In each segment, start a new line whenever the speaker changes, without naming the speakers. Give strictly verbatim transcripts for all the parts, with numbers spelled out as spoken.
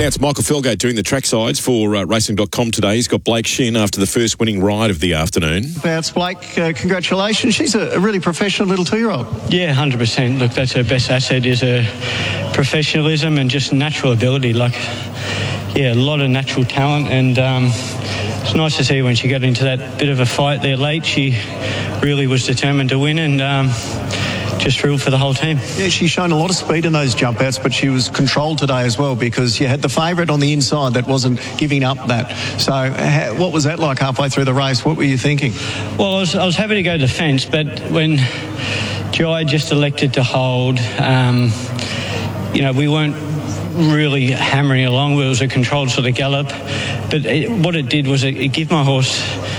Now it's Michael Felgate doing the track sides for uh, racing dot com today. He's got Blake Shin after the first winning ride of the afternoon.
That's Blake. Uh, congratulations. She's a, a really professional little two-year-old.
Yeah, one hundred percent. Look, that's her best asset is her professionalism and just natural ability. Like, yeah, a lot of natural talent, and um, it's nice to see when she got into that bit of a fight there late. She really was determined to win, and um, just thrilled for the whole team.
Yeah, she's shown a lot of speed in those jump outs, but she was controlled today as well because you had the favourite on the inside that wasn't giving up that. So ha- what was that like halfway through the race? What were you thinking?
Well, I was, I was happy to go to the fence, but when Jai just elected to hold, um, you know, we weren't really hammering along. It was a controlled sort of gallop, but it, what it did was it, it gave my horse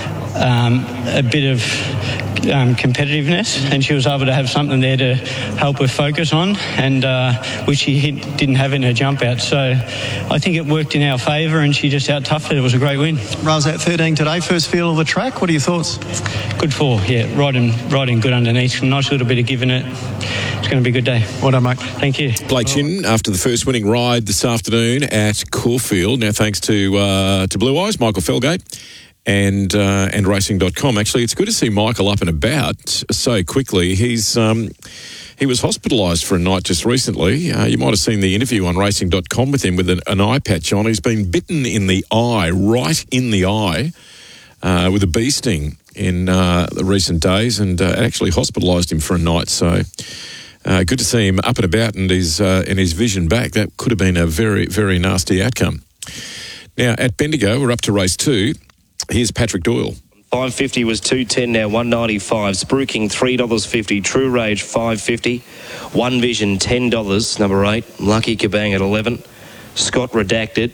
um, a bit of Um, competitiveness, and she was able to have something there to help her focus on, and uh, which she hit, didn't have in her jump out. So I think it worked in our favour, and she just out-toughed it. It was a great win.
Rose at thirteen today, first feel of the track. What are your thoughts?
Good four, yeah, riding, riding good underneath. Nice little bit of giving it. It's going to be a good day.
Well done, mate.
Thank you.
Blake Shin after the first winning ride this afternoon at Caulfield. Now thanks to uh, to Blue Eyes, Michael Felgate, and uh, and racing dot com. Actually, it's good to see Michael up and about so quickly. He's um, he was hospitalised for a night just recently. Uh, you might have seen the interview on racing dot com with him with an, an eye patch on. He's been bitten in the eye, right in the eye, uh, with a bee sting in uh, the recent days, and uh, actually hospitalised him for a night. So uh, good to see him up and about and his uh, and his vision back. That could have been a very, very nasty outcome. Now at Bendigo, we're up to race two. Here's Patrick Doyle.
five fifty was two ten now, one ninety-five. Spruiking three dollars fifty. True Rage five fifty. One Vision ten dollars, number eight. Lucky Kabang at eleven. Scott Redacted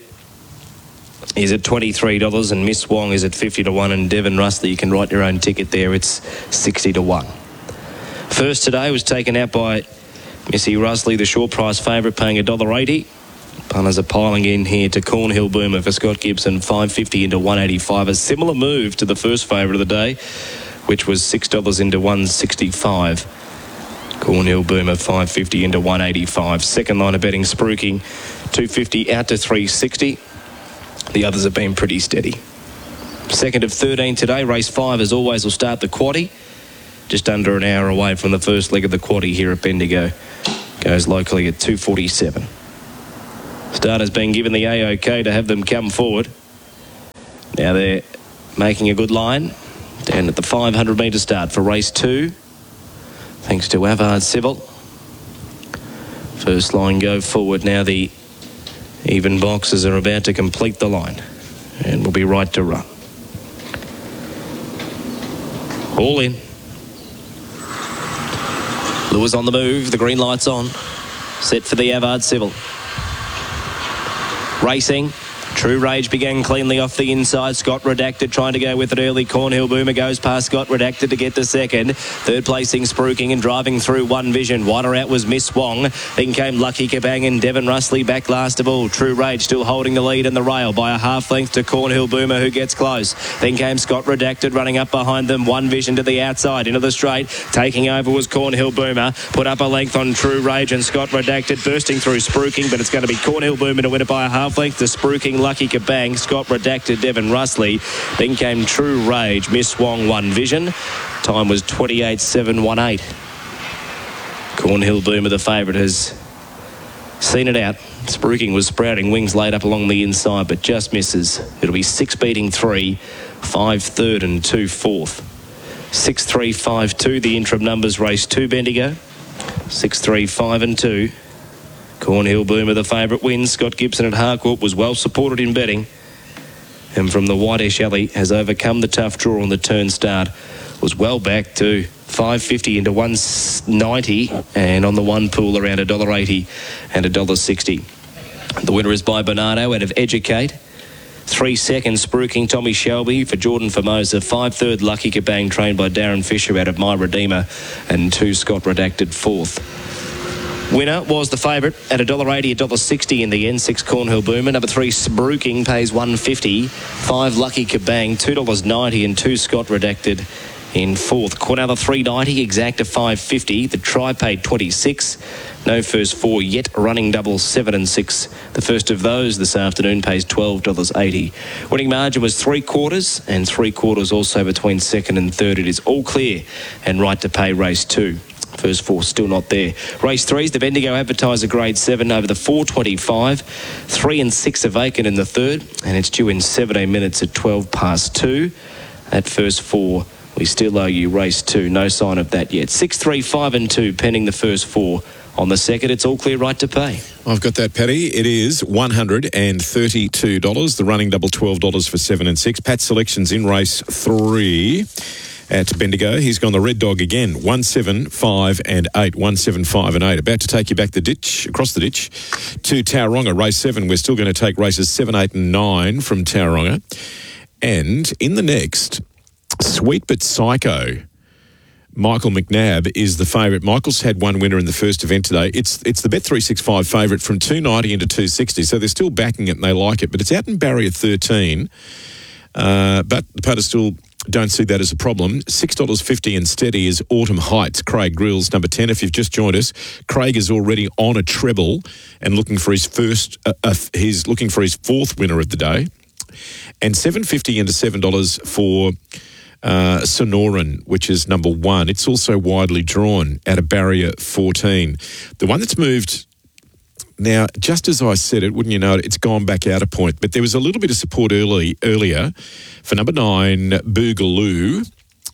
is at twenty-three dollars, and Miss Wong is at fifty to one, and Devon Rustley, you can write your own ticket there, it's sixty to one. First today was taken out by Missy Rustley, the short price favourite, paying one dollar eighty. Punters are piling in here to Cornhill Boomer for Scott Gibson, five fifty into one eighty-five. A similar move to the first favourite of the day, which was six dollars into one sixty-five. Cornhill Boomer, five fifty into one eighty-five. Second line of betting, Spruiking, two fifty out to three sixty. The others have been pretty steady. Second of thirteen today, race five, as always, will start the quaddie. Just under an hour away from the first leg of the quaddie here at Bendigo. Goes locally at two forty-seven. Starter's been given the A OK to have them come forward. Now they're making a good line down at the five hundred metre start for race two. Thanks to Avard Civil. First line go forward. Now the even boxes are about to complete the line and will be right to run. All in. Lewis on the move. The green light's on. Set for the Avard Civil. Racing. True Rage began cleanly off the inside. Scott Redacted trying to go with it early. Cornhill Boomer goes past Scott Redacted to get the second. Third placing Spruiking and driving through One Vision. Wider out was Miss Wong. Then came Lucky Kabang and Devon Rustley back last of all. True Rage still holding the lead in the rail by a half length to Cornhill Boomer, who gets close. Then came Scott Redacted running up behind them. One Vision to the outside into the straight. Taking over was Cornhill Boomer. Put up a length on True Rage and Scott Redacted bursting through Spruiking, but it's going to be Cornhill Boomer to win it by a half length to Spruiking, Lucky Kabang, Scott Redacted, Devon Rustley. Then came True Rage, Miss Wong, One Vision. Time was twenty-eight seven eighteen. Cornhill Boomer, the favourite, has seen it out. Spruiking was sprouting wings laid up along the inside, but just misses. It'll be six beating three, five third and two fourth. Six three five two, the interim numbers, race two, Bendigo. Six three five and two. Cornhill Boomer, the favourite, wins. Scott Gibson at Harcourt was well supported in betting, and from the Whitish Alley has overcome the tough draw on the turn start. Was well back to five fifty into one ninety, and on the one pool around one dollar eighty and one dollar sixty. The winner is by Bernardo out of Educate. Three seconds, Spruiking, Tommy Shelby for Jordan Formosa. Five third, Lucky Kabang, trained by Darren Fisher out of My Redeemer, and two Scott Redacted fourth. Winner was the favourite at one dollar eighty, one dollar sixty in the end. Six Cornhill Boomer. Number three Spruiking pays one fifty. Five Lucky Kabang, two dollars ninety, and two Scott Redacted in fourth. Cornella three ninety, Exacta five fifty. The try paid twenty-six. No first four yet. Running double seven and six. The first of those this afternoon pays twelve dollars eighty. Winning margin was three quarters, and three quarters also between second and third. It is all clear and right to pay race two. First four still not there. Race three is the Bendigo Advertiser Grade seven over the four twenty-five. Three and six are vacant in the third, and it's due in seventeen minutes at twelve past two. At first four, we still owe you race two. No sign of that yet. Six, three, five and two pending the first four. On the second, it's all clear right to pay.
I've got that, Paddy. It is one hundred thirty-two dollars. The running double twelve dollars for seven and six. Pat Selections in race three at Bendigo. He's gone the red dog again. One, seven, five and eight. One, seven, five and eight. About to take you back the ditch, across the ditch to Tauranga. Race seven. We're still going to take races seven, eight and nine from Tauranga. And in the next, Sweet But Psycho, Michael McNabb is the favourite. Michael's had one winner in the first event today. It's it's the Bet three sixty-five favourite from two ninety into two sixty, so they're still backing it and they like it. But it's out in barrier thirteen. Uh, but the punters still don't see that as a problem. six dollars fifty and steady is Autumn Heights. Craig Grills, number ten. If you've just joined us, Craig is already on a treble and looking for his first. Uh, uh, he's looking for his fourth winner of the day. And seven fifty into seven dollars for uh, Sonoran, which is number one. It's also widely drawn at a barrier fourteen. The one that's moved now, just as I said it, wouldn't you know it, it's gone back out a point. But there was a little bit of support early earlier for number nine, Boogaloo.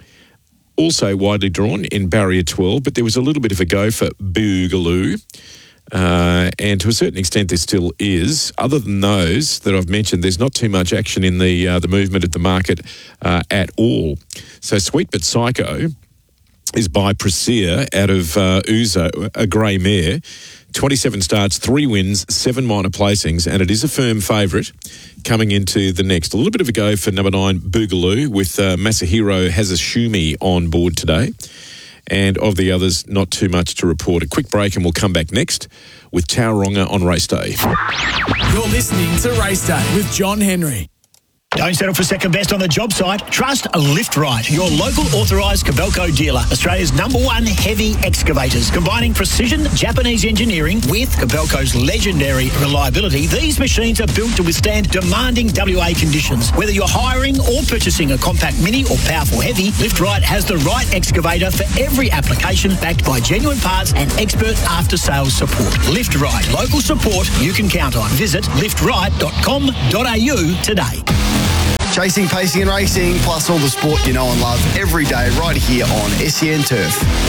Also widely drawn in barrier twelve, but there was a little bit of a go for Boogaloo. Uh, and to a certain extent there still is. Other than those that I've mentioned, there's not too much action in the uh, the movement of the market uh, at all. So Sweet But Psycho is by Presea out of uh, Uzo, a grey mare. twenty-seven starts, three wins, seven minor placings, and it is a firm favourite coming into the next. A little bit of a go for number nine, Boogaloo, with uh, Masahiro Hazashumi on board today. And of the others, not too much to report. A quick break and we'll come back next with Tauranga on race day.
You're listening to Race Day with John Henry.
Don't settle for second best on the job site. Trust Lift Right, your local authorised Kobelco dealer. Australia's number one heavy excavators. Combining precision Japanese engineering with Kobelco's legendary reliability, these machines are built to withstand demanding W A conditions. Whether you're hiring or purchasing a compact mini or powerful heavy, Lift Right has the right excavator for every application, backed by genuine parts and expert after-sales support. Lift Right, local support you can count on. Visit lift right dot com dot a u today.
Chasing, pacing and racing, plus all the sport you know and love every day right here on S E N Turf.